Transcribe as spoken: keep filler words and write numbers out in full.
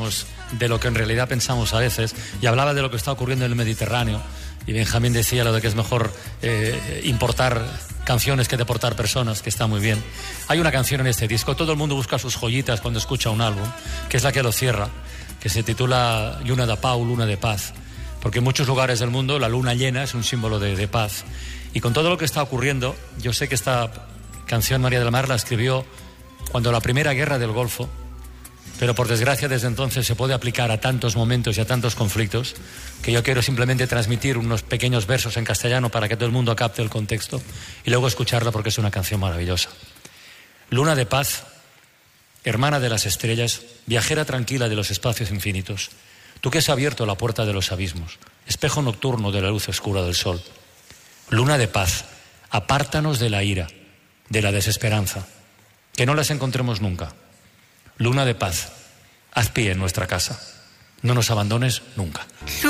decimos de lo que en realidad pensamos a veces, y hablaba de lo que está ocurriendo en el Mediterráneo, y Benjamín decía lo de que es mejor eh, importar canciones que deportar personas, que está muy bien. Hay una canción en este disco, todo el mundo busca sus joyitas cuando escucha un álbum, que es la que lo cierra, que se titula Lluna de Pau, Luna de Paz, porque en muchos lugares del mundo la luna llena es un símbolo de, de paz. Y con todo lo que está ocurriendo, yo sé que esta canción María del Mar la escribió cuando la primera guerra del Golfo, pero por desgracia desde entonces se puede aplicar a tantos momentos y a tantos conflictos que yo quiero simplemente transmitir unos pequeños versos en castellano para que todo el mundo capte el contexto y luego escucharla porque es una canción maravillosa. Luna de paz, hermana de las estrellas, viajera tranquila de los espacios infinitos, tú que has abierto la puerta de los abismos, espejo nocturno de la luz oscura del sol. Luna de paz, apártanos de la ira, de la desesperanza, que no las encontremos nunca. Luna de paz, haz pie en nuestra casa, no nos abandones nunca.